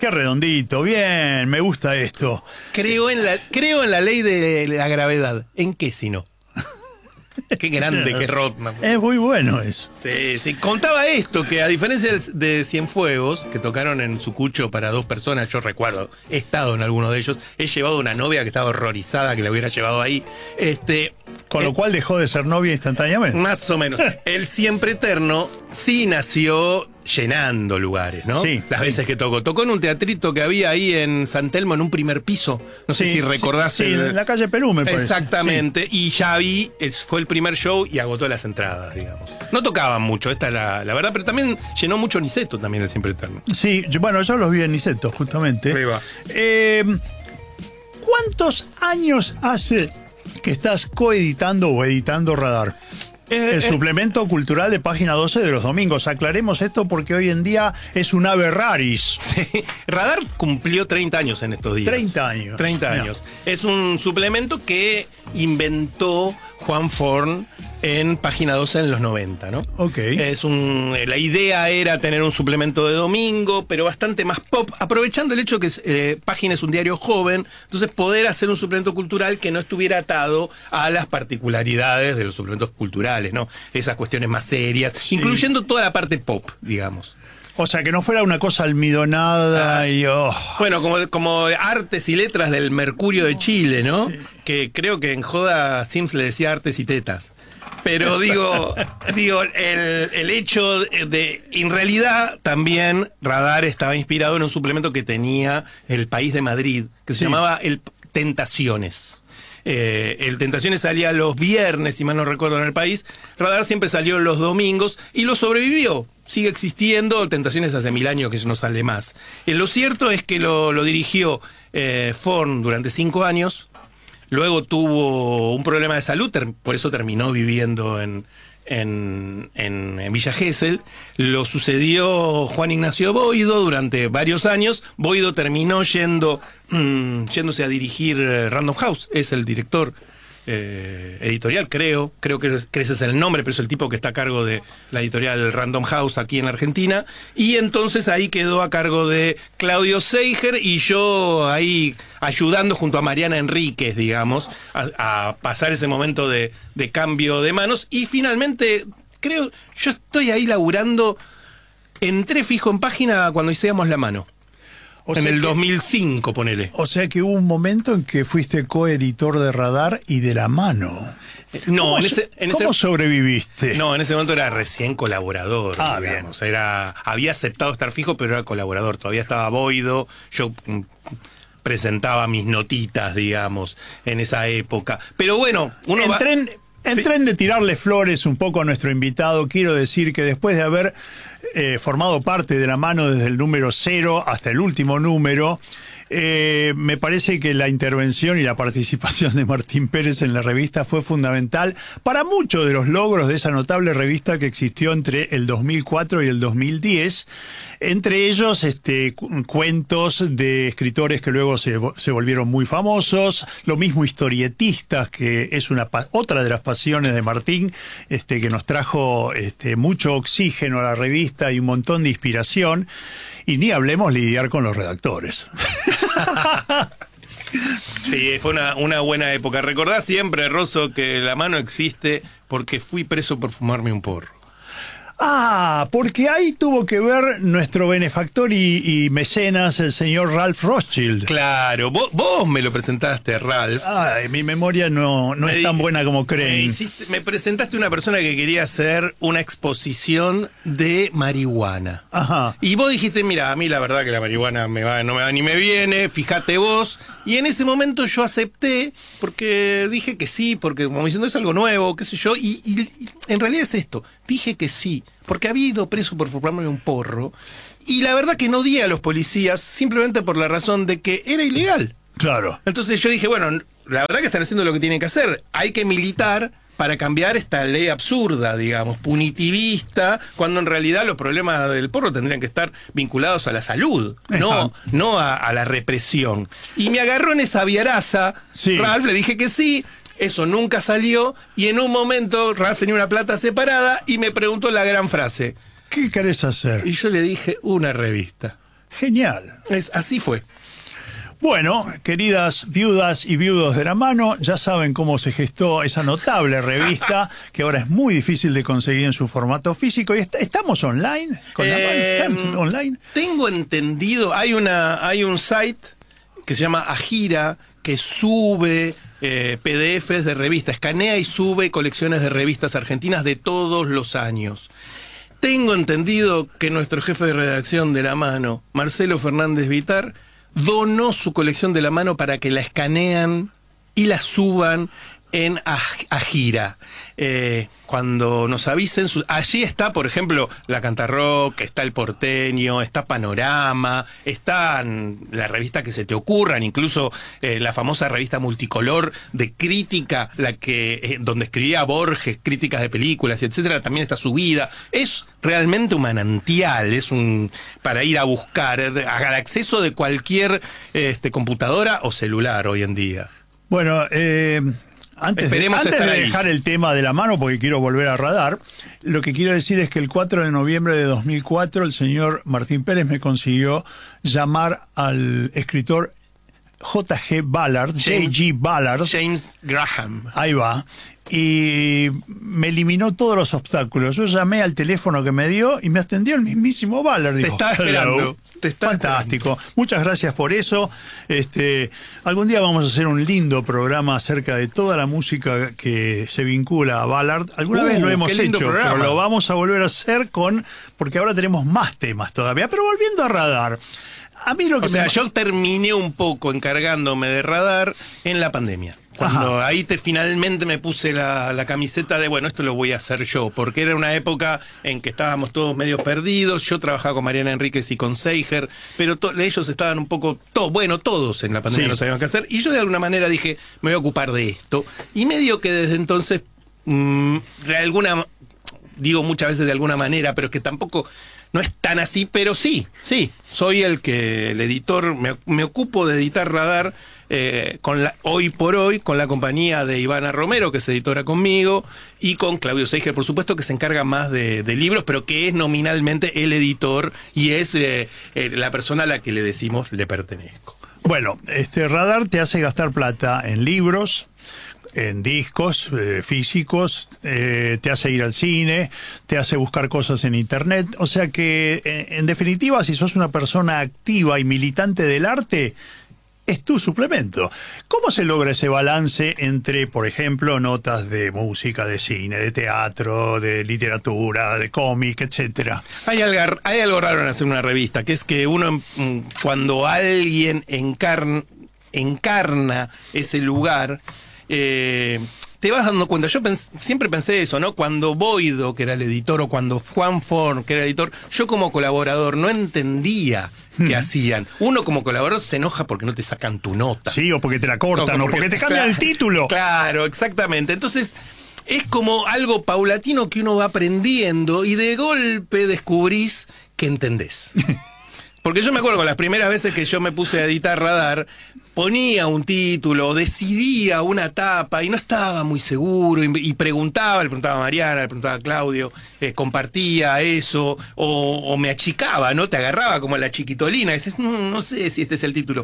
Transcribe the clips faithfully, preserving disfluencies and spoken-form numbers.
qué redondito, bien, me gusta esto. Creo en la, creo en la ley de la gravedad. ¿En qué si no? Qué grande que Rodman. Es muy bueno eso. Sí, sí. Contaba esto, que a diferencia de Cienfuegos, que tocaron en Sucucho para dos personas, yo recuerdo, he estado en alguno de ellos, he llevado una novia que estaba horrorizada que la hubiera llevado ahí. Este, Con lo eh, cual dejó de ser novia instantáneamente. Más o menos. El Siempre Eterno sí nació llenando lugares, ¿no? Sí. Las sí. veces que tocó. Tocó en un teatrito que había ahí en San Telmo, en un primer piso. No sé sí, si recordás. Sí, el... en la calle Perú, me parece. Exactamente. Sí. Y ya vi, fue el primer show y agotó las entradas, digamos. No tocaban mucho, esta es la, la verdad, pero también llenó mucho Niceto también el Siempre Eterno. Sí, bueno, yo los vi en Niceto, justamente. Ahí va. Eh, ¿Cuántos años hace que estás coeditando o editando Radar? Eh, el eh, suplemento cultural de Página doce de los domingos. Aclaremos esto porque hoy en día es un ave raris. Sí. Radar cumplió treinta años en estos días. treinta años. treinta años. Es un suplemento que inventó Juan Forn en Página doce en los noventa, ¿no? Ok. Es un, la idea era tener un suplemento de domingo, pero bastante más pop, aprovechando el hecho que eh, Página es un diario joven, entonces poder hacer un suplemento cultural que no estuviera atado a las particularidades de los suplementos culturales, ¿no? Esas cuestiones más serias, sí. Incluyendo toda la parte pop, digamos. O sea, que no fuera una cosa almidonada ah, y... Oh. Bueno, como, como artes y letras del Mercurio de Chile, ¿no? Sí. Que creo que en joda Sims le decía artes y tetas. Pero digo, digo el, el hecho de... En realidad, también Radar estaba inspirado en un suplemento que tenía El País de Madrid, que se sí. llamaba el Tentaciones. Eh, el Tentaciones salía los viernes, si mal no recuerdo, en El País. Radar siempre salió los domingos y lo sobrevivió. Sigue existiendo, Tentaciones hace mil años que no sale más. Eh, lo cierto es que lo, lo dirigió eh, Forn durante cinco años. Luego tuvo un problema de salud, ter, por eso terminó viviendo en, en, en, en Villa Gesell. Lo sucedió Juan Ignacio Boido durante varios años. Boido terminó yendo, mmm, yéndose a dirigir Random House, es el director eh, editorial, creo, creo que, que ese es el nombre, pero es el tipo que está a cargo de la editorial Random House aquí en la Argentina. Y entonces ahí quedó a cargo de Claudio Seiger y yo ahí ayudando junto a Mariana Enríquez, digamos, a, a pasar ese momento de, de cambio de manos. Y finalmente, creo, yo estoy ahí laburando, entré fijo en Página cuando hicimos La Mano. O en el que, dos mil cinco, ponele. O sea que hubo un momento en que fuiste coeditor de Radar y de La Mano. No, ¿Cómo, en ese, en ¿cómo ese, sobreviviste? No, en ese momento era recién colaborador. Ah, digamos. bien. Era, había aceptado estar fijo, pero era colaborador. Todavía estaba Boido. Yo mm, presentaba mis notitas, digamos, en esa época. Pero bueno, uno en va... Tren, en sí. tren de tirarle flores un poco a nuestro invitado, quiero decir que después de haber eh, formado parte de La Mano desde el número cero hasta el último número, eh, me parece que la intervención y la participación de Martín Pérez en la revista fue fundamental para muchos de los logros de esa notable revista que existió entre el dos mil cuatro y el dos mil diez. Entre ellos, este, cu cuentos de escritores que luego se, se volvieron muy famosos, lo mismo historietistas, que es una otra de las pasiones de Martín, este, que nos trajo este, mucho oxígeno a la revista y un montón de inspiración, y ni hablemos lidiar con los redactores. Sí, fue una, una buena época. Recordá siempre, Rosso, que La Mano existe porque fui preso por fumarme un porro. Ah, porque ahí tuvo que ver nuestro benefactor y, y mecenas, el señor Ralph Rothschild. Claro, vos, vos me lo presentaste, Ralph. Ay, mi memoria no, no es tan buena como creen. Me, hiciste, me presentaste una persona que quería hacer una exposición de marihuana. Ajá. Y vos dijiste, mira, a mí la verdad que la marihuana me va, no me va ni me viene, fíjate vos. Y en ese momento yo acepté, porque dije que sí, porque como diciendo es algo nuevo, qué sé yo, y, y, y en realidad es esto, dije que sí. Porque había ido preso por fumarme un porro. Y la verdad que no di a los policías simplemente por la razón de que era ilegal. Claro. Entonces yo dije, bueno, la verdad que están haciendo lo que tienen que hacer. Hay que militar para cambiar esta ley absurda, digamos, punitivista, cuando en realidad los problemas del porro tendrían que estar vinculados a la salud, no, no a, a la represión. Y me agarró en esa viaraza, sí. Ralph, le dije que sí. Eso nunca salió y en un momento Ralph tenía una plata separada y me preguntó la gran frase. ¿Qué querés hacer? Y yo le dije, una revista. Genial. Es, así fue. Bueno, queridas viudas y viudos de la mano, ya saben cómo se gestó esa notable revista, que ahora es muy difícil de conseguir en su formato físico. ¿Y est estamos online? ¿Con la Eh, mano? ¿Estamos online? Tengo entendido, hay una, hay un site que se llama Agira, que sube eh, P D Efes de revistas, escanea y sube colecciones de revistas argentinas de todos los años. Tengo entendido que nuestro jefe de redacción de La Mano, Marcelo Fernández Vitar, donó su colección de La Mano para que la escanean y la suban en Agira. Eh, cuando nos avisen, su, allí está, por ejemplo, la Cantarrock, está El Porteño, está Panorama, están las revistas que se te ocurran, incluso eh, la famosa revista multicolor de crítica, la que eh, donde escribía Borges, críticas de películas, etcétera, también está subida. Es realmente un manantial, es un para ir a buscar, al acceso de cualquier este, computadora o celular hoy en día. Bueno, eh... Antes, de, antes de dejar el tema de La Mano, porque quiero volver a Radar, lo que quiero decir es que el cuatro de noviembre de dos mil cuatro el señor Martín Pérez me consiguió llamar al escritor J G Ballard, J G Ballard. James Graham. Ahí va. Y me eliminó todos los obstáculos. Yo llamé al teléfono que me dio y me atendió el mismísimo Ballard. Te Dijo, está esperando. Te está fantástico. esperando. Muchas gracias por eso. Este, algún día vamos a hacer un lindo programa acerca de toda la música que se vincula a Ballard. Alguna uh, vez lo hemos hecho, programa. Pero lo vamos a volver a hacer con, porque ahora tenemos más temas todavía. Pero volviendo a Radar. A mí lo que o sea, me... yo terminé un poco encargándome de Radar en la pandemia. Cuando Ajá. ahí te finalmente me puse la, la camiseta de, bueno, esto lo voy a hacer yo, porque era una época en que estábamos todos medio perdidos. Yo trabajaba con Mariana Enríquez y con Seiger, pero to, ellos estaban un poco, to, bueno, todos en la pandemia sí. no sabían qué hacer. Y yo de alguna manera dije, me voy a ocupar de esto. Y medio que desde entonces, mmm, de alguna, digo muchas veces de alguna manera, pero que tampoco... No es tan así, pero sí, sí. Soy el que, el editor, me, me ocupo de editar Radar eh, con la, hoy por hoy, con la compañía de Ivana Romero, que es editora conmigo, y con Claudio Seiger, por supuesto, que se encarga más de, de libros, pero que es nominalmente el editor y es eh, eh, la persona a la que le decimos le pertenezco. Bueno, este Radar te hace gastar plata en libros, en discos eh, físicos, eh, te hace ir al cine, te hace buscar cosas en internet, o sea que en, en definitiva, si sos una persona activa y militante del arte, es tu suplemento. ¿Cómo se logra ese balance entre, por ejemplo, notas de música, de cine, de teatro, de literatura, de cómic, etcétera? Hay algo, hay algo raro en hacer una revista, que es que uno, cuando alguien encarna, encarna ese lugar, Eh, te vas dando cuenta. Yo pens siempre pensé eso, ¿no? Cuando Boido, que era el editor, o cuando Juan Forn, que era el editor, yo como colaborador no entendía qué hmm. hacían. Uno como colaborador se enoja porque no te sacan tu nota. Sí, o porque te la cortan, o porque, porque te cambian claro, el título. Claro, exactamente. Entonces, es como algo paulatino que uno va aprendiendo y de golpe descubrís que entendés. Porque yo me acuerdo, las primeras veces que yo me puse a editar Radar, ponía un título, decidía una tapa y no estaba muy seguro y, y preguntaba, le preguntaba a Mariana, le preguntaba a Claudio, eh, compartía eso o, o me achicaba, ¿no? Te agarraba como la chiquitolina y dices, no, no sé si este es el título.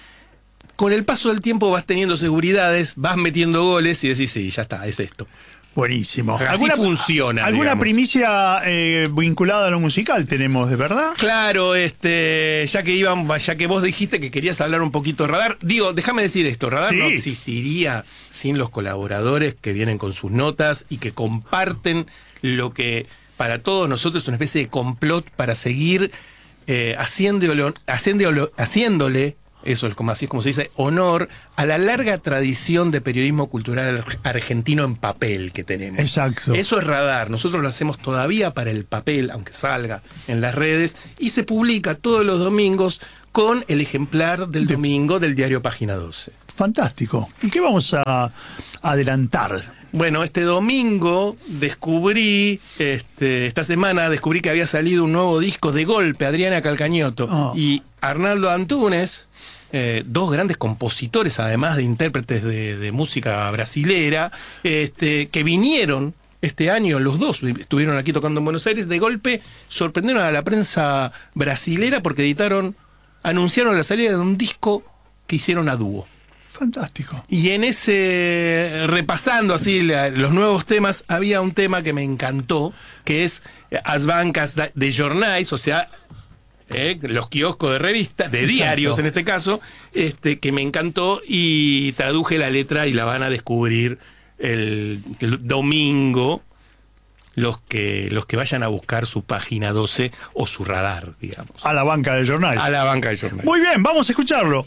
Con el paso del tiempo vas teniendo seguridades, vas metiendo goles y decís, sí, ya está, es esto. Buenísimo. Así ¿Alguna, funciona. ¿Alguna digamos. primicia eh, vinculada a lo musical tenemos, de verdad? Claro, este, ya que iban, ya que vos dijiste que querías hablar un poquito de Radar, digo, déjame decir esto, Radar sí. no existiría sin los colaboradores que vienen con sus notas y que comparten lo que para todos nosotros es una especie de complot para seguir eh, haciéndole, haciéndole, haciéndole eso es como así es como se dice, honor a la larga tradición de periodismo cultural argentino en papel que tenemos. Exacto. Eso es Radar. Nosotros lo hacemos todavía para el papel, aunque salga en las redes, y se publica todos los domingos con el ejemplar del de... domingo del diario Página doce. Fantástico. ¿Y qué vamos a adelantar? Bueno, este domingo descubrí, este, esta semana descubrí que había salido un nuevo disco de golpe, Adriana Calcañoto oh. y Arnaldo Antunes, eh, dos grandes compositores, además de intérpretes de, de música brasilera, este, que vinieron este año, los dos estuvieron aquí tocando en Buenos Aires, de golpe sorprendieron a la prensa brasilera porque editaron anunciaron la salida de un disco que hicieron a dúo. Fantástico. Y en ese, repasando así la, los nuevos temas, había un tema que me encantó, que es As bancas de jornais, o sea, eh, los kioscos de revistas, de Exacto. diarios en este caso, este, que me encantó, y traduje la letra y la van a descubrir el, el domingo los que, los que vayan a buscar su página doce o su radar, digamos. A la banca de jornal. A la banca de jornal. Muy bien, vamos a escucharlo.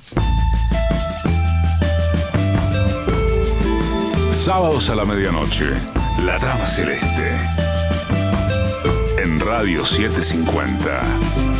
Sábados a la medianoche, La Trama Celeste. En Radio setecientos cincuenta.